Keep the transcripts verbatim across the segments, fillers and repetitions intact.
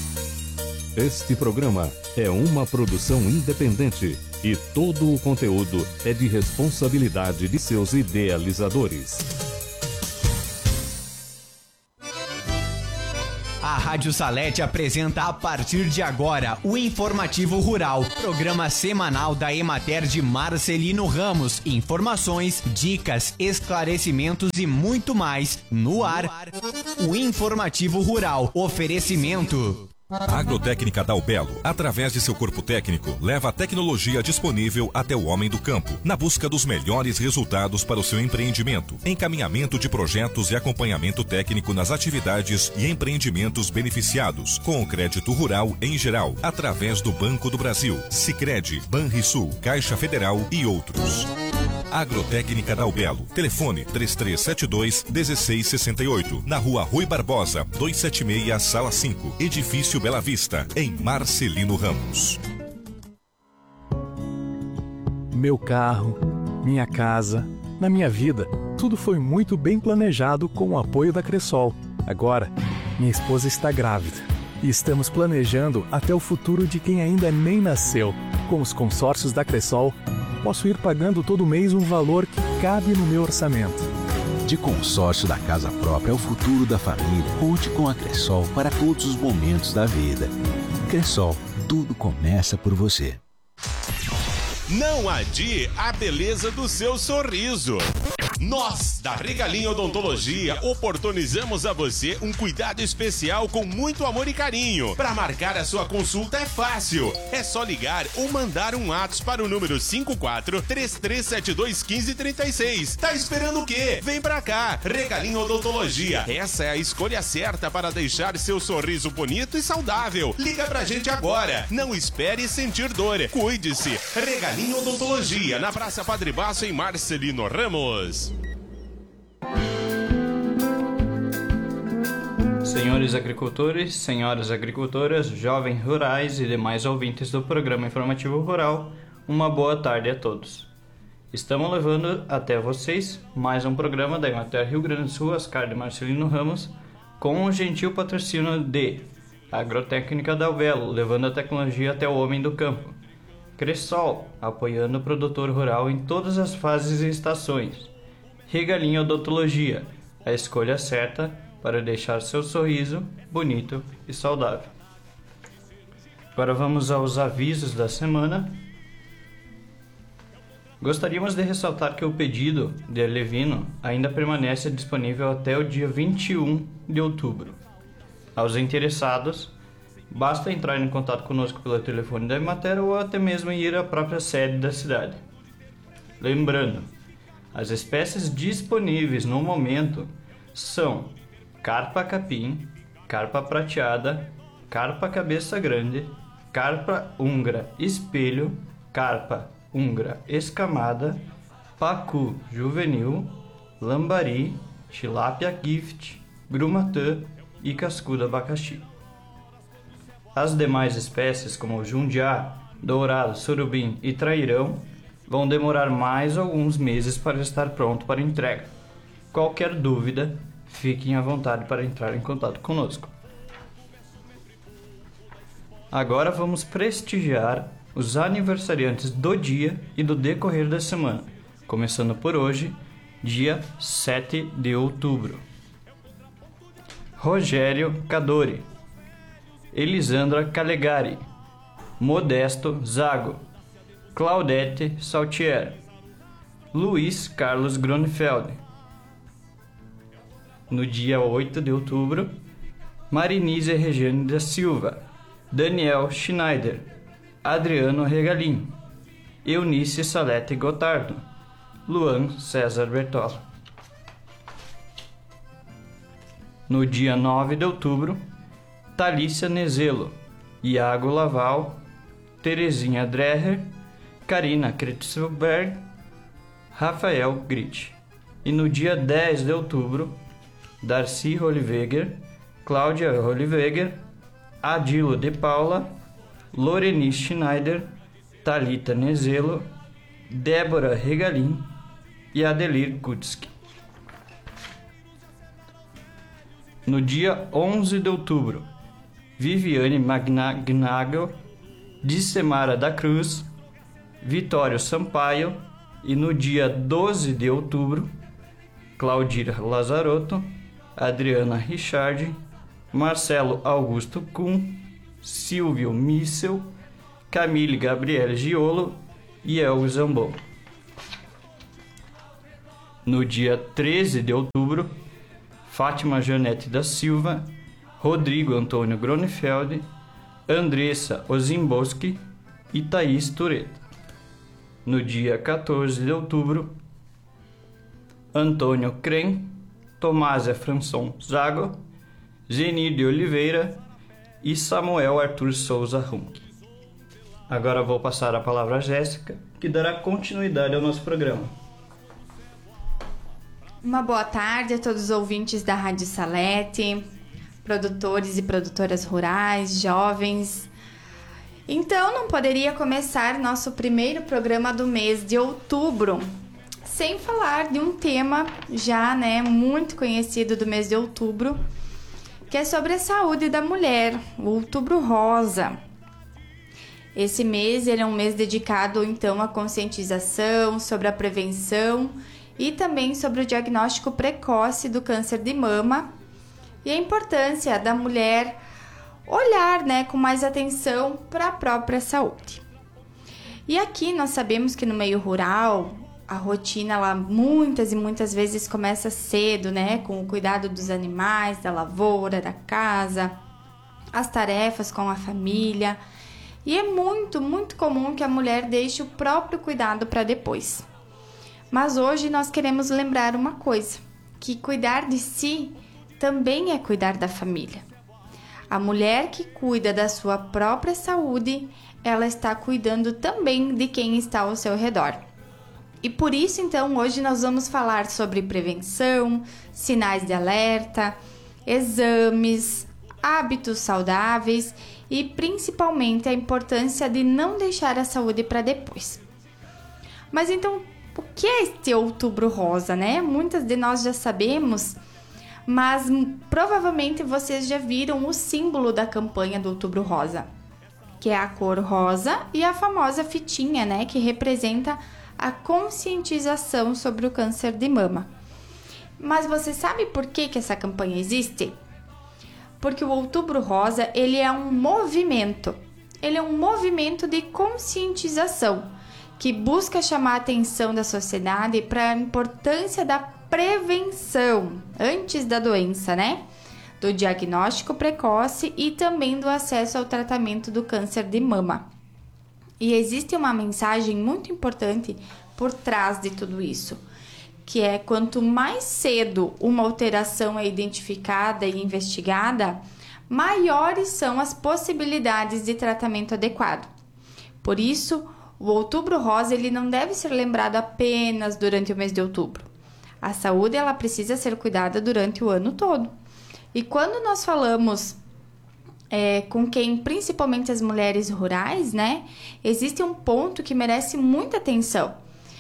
Este programa é uma produção independente e todo o conteúdo é de responsabilidade de seus idealizadores. A Rádio Salete apresenta a partir de agora o Informativo Rural, programa semanal da Emater de Marcelino Ramos. Informações, dicas, esclarecimentos e muito mais no ar. O Informativo Rural. Oferecimento. Agrotécnica Dalbelo, através de seu corpo técnico, leva a tecnologia disponível até o homem do campo, na busca dos melhores resultados para o seu empreendimento, encaminhamento de projetos e acompanhamento técnico nas atividades e empreendimentos beneficiados, com o crédito rural em geral, através do Banco do Brasil, Sicredi, Banrisul, Caixa Federal e outros. Agrotécnica Dalbelo. Telefone três três sete dois, um seis seis oito. Na rua Rui Barbosa, duzentos e setenta e seis, sala cinco. Edifício Bela Vista, em Marcelino Ramos. Meu carro, minha casa, na minha vida, tudo foi muito bem planejado com o apoio da Cressol. Agora, minha esposa está grávida e estamos planejando até o futuro de quem ainda nem nasceu. Com os consórcios da Cressol, posso ir pagando todo mês um valor que cabe no meu orçamento. De consórcio da casa própria ao futuro da família, conte com a Cressol para todos os momentos da vida. Cressol, tudo começa por você. Não adie a beleza do seu sorriso. Nós, da Regalinho Odontologia, oportunizamos a você um cuidado especial com muito amor e carinho. Para marcar a sua consulta é fácil. É só ligar ou mandar um WhatsApp para o número cinco quatro, três três sete dois, um cinco três seis. Tá esperando o quê? Vem pra cá. Regalinho Odontologia. Essa é a escolha certa para deixar seu sorriso bonito e saudável. Liga pra gente agora. Não espere sentir dor. Cuide-se. Regalinho Odontologia, na Praça Padre Baço, em Marcelino Ramos. Senhores agricultores, senhoras agricultoras, jovens rurais e demais ouvintes do programa Informativo Rural, uma boa tarde a todos. Estamos levando até vocês mais um programa da Emater Rio Grande do Sul, Ascar de Marcelino Ramos, com o gentil patrocínio de Agrotécnica Dalbelo, levando a tecnologia até o homem do campo. Cressol, apoiando o produtor rural em todas as fases e estações. Regalinho Odontologia, a escolha certa para deixar seu sorriso bonito e saudável. Agora vamos aos avisos da semana. Gostaríamos de ressaltar que o pedido de Levino ainda permanece disponível até o dia vinte e um de outubro. Aos interessados, basta entrar em contato conosco pelo telefone da Emater ou até mesmo ir à própria sede da cidade. Lembrando, as espécies disponíveis no momento são carpa capim, carpa prateada, carpa cabeça grande, carpa húngara espelho, carpa húngara escamada, pacu juvenil, lambari, tilápia gift, grumatã e cascudo abacaxi. As demais espécies, como jundiá, dourado, surubim e trairão, vão demorar mais alguns meses para estar pronto para entrega. Qualquer dúvida, fiquem à vontade para entrar em contato conosco. Agora vamos prestigiar os aniversariantes do dia e do decorrer da semana, começando por hoje, dia sete de outubro. Rogério Cadori, Elisandra Calegari, Modesto Zago, Claudete Saltier, Luiz Carlos Gronfeld. No dia oito de outubro, Marinise Regiane da Silva, Daniel Schneider, Adriano Regalim, Eunice Salete Gotardo, Luan César Bertola. No dia nove de outubro, Thalícia Nezelo, Iago Laval, Terezinha Dreher, Karina Kritzelberg, Rafael Gritt. E no dia dez de outubro, Darcy Holliweger, Cláudia Holliweger, Adilo de Paula, Lorenice Schneider, Thalita Nezelo, Débora Regalim e Adelir Kutski. No dia onze de outubro, Viviane Magnago, Dissemara da Cruz, Vitório Sampaio e no dia doze de outubro, Claudir Lazarotto, Adriana Richard, Marcelo Augusto Kuhn, Silvio Missel, Camille Gabriele Giolo e El Zambon. No dia treze de outubro, Fátima Janete da Silva, Rodrigo Antônio Gronefeld, Andressa Ozimboski e Thaís Tureta. No dia quatorze de outubro, Antônio Crem, Tomásia Françon Zago, Geni de Oliveira e Samuel Arthur Souza Runk. Agora vou passar a palavra a Jéssica, que dará continuidade ao nosso programa. Uma boa tarde a todos os ouvintes da Rádio Salete, produtores e produtoras rurais, jovens. Então, não poderia começar nosso primeiro programa do mês de outubro sem falar de um tema já, né, muito conhecido do mês de outubro, que é sobre a saúde da mulher, o Outubro Rosa. Esse mês ele é um mês dedicado, então, à conscientização sobre a prevenção e também sobre o diagnóstico precoce do câncer de mama e a importância da mulher olhar, né, com mais atenção para a própria saúde. E aqui nós sabemos que no meio rural, a rotina ela muitas e muitas vezes começa cedo, né, com o cuidado dos animais, da lavoura, da casa, as tarefas com a família. E é muito, muito comum que a mulher deixe o próprio cuidado para depois. Mas hoje nós queremos lembrar uma coisa, que cuidar de si também é cuidar da família. A mulher que cuida da sua própria saúde, ela está cuidando também de quem está ao seu redor. E por isso, então, hoje nós vamos falar sobre prevenção, sinais de alerta, exames, hábitos saudáveis e principalmente a importância de não deixar a saúde para depois. Mas então, o que é este Outubro Rosa, né? Muitas de nós já sabemos, mas provavelmente vocês já viram o símbolo da campanha do Outubro Rosa, que é a cor rosa e a famosa fitinha, né? Que representa a conscientização sobre o câncer de mama. Mas você sabe por que que essa campanha existe? Porque o Outubro Rosa, ele é um movimento. Ele é um movimento de conscientização que busca chamar a atenção da sociedade para a importância da prevenção antes da doença, né? Do diagnóstico precoce e também do acesso ao tratamento do câncer de mama. E existe uma mensagem muito importante por trás de tudo isso, que é quanto mais cedo uma alteração é identificada e investigada, maiores são as possibilidades de tratamento adequado. Por isso, o Outubro Rosa ele não deve ser lembrado apenas durante o mês de outubro. A saúde ela precisa ser cuidada durante o ano todo. E quando nós falamos é, com quem, principalmente as mulheres rurais, né, existe um ponto que merece muita atenção,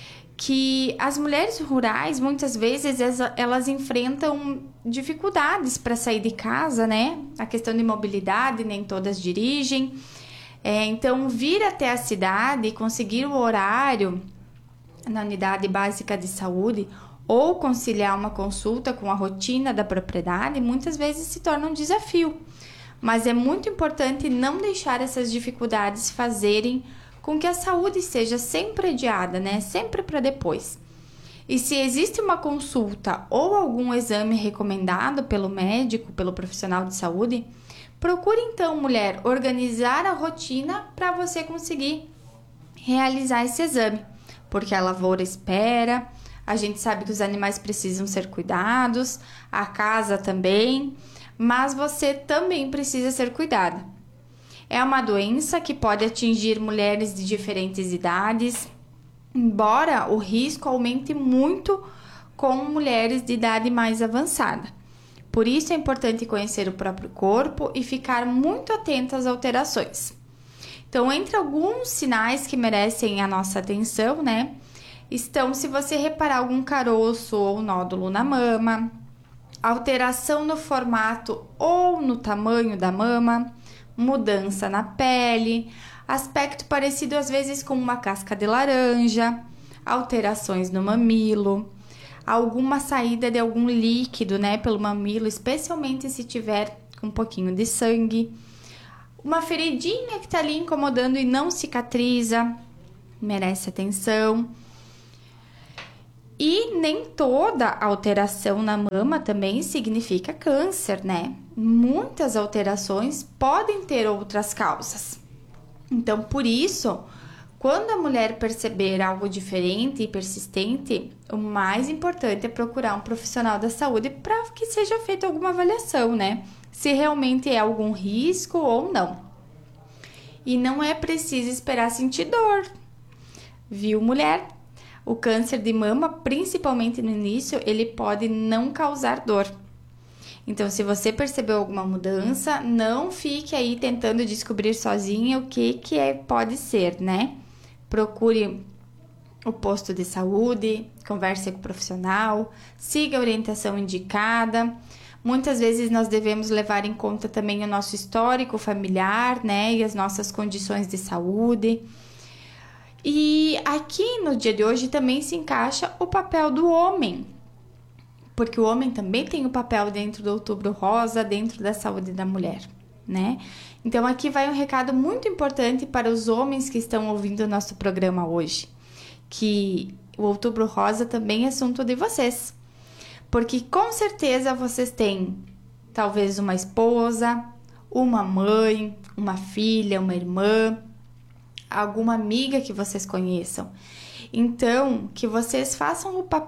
que as mulheres rurais, muitas vezes, elas enfrentam dificuldades para sair de casa, né? A questão de mobilidade, nem todas dirigem. É, então, vir até a cidade e conseguir o horário na unidade básica de saúde ou conciliar uma consulta com a rotina da propriedade, muitas vezes se torna um desafio. Mas é muito importante não deixar essas dificuldades fazerem com que a saúde seja sempre adiada, né? Sempre para depois. E se existe uma consulta ou algum exame recomendado pelo médico, pelo profissional de saúde, procure então, mulher, organizar a rotina para você conseguir realizar esse exame. Porque a lavoura espera, a gente sabe que os animais precisam ser cuidados, a casa também, mas você também precisa ser cuidada. É uma doença que pode atingir mulheres de diferentes idades, embora o risco aumente muito com mulheres de idade mais avançada. Por isso é importante conhecer o próprio corpo e ficar muito atento às alterações. Então, entre alguns sinais que merecem a nossa atenção, né, estão se você reparar algum caroço ou nódulo na mama, alteração no formato ou no tamanho da mama, mudança na pele, aspecto parecido às vezes com uma casca de laranja, alterações no mamilo, alguma saída de algum líquido, né, pelo mamilo, especialmente se tiver com um pouquinho de sangue, uma feridinha que está ali incomodando e não cicatriza, merece atenção. E nem toda alteração na mama também significa câncer, né? Muitas alterações podem ter outras causas. Então, por isso, quando a mulher perceber algo diferente e persistente, o mais importante é procurar um profissional da saúde para que seja feita alguma avaliação, né? Se realmente é algum risco ou não. E não é preciso esperar sentir dor, viu, mulher? O câncer de mama, principalmente no início, ele pode não causar dor. Então, se você percebeu alguma mudança, não fique aí tentando descobrir sozinha o que, que é, pode ser, né? Procure o posto de saúde, converse com o profissional, siga a orientação indicada. Muitas vezes nós devemos levar em conta também o nosso histórico familiar, né? E as nossas condições de saúde. E aqui no dia de hoje também se encaixa o papel do homem, porque o homem também tem o papel dentro do Outubro Rosa, dentro da saúde da mulher, né? Então aqui vai um recado muito importante para os homens que estão ouvindo o nosso programa hoje, que o Outubro Rosa também é assunto de vocês, porque com certeza vocês têm talvez uma esposa, uma mãe, uma filha, uma irmã, alguma amiga que vocês conheçam. Então, que vocês façam o papel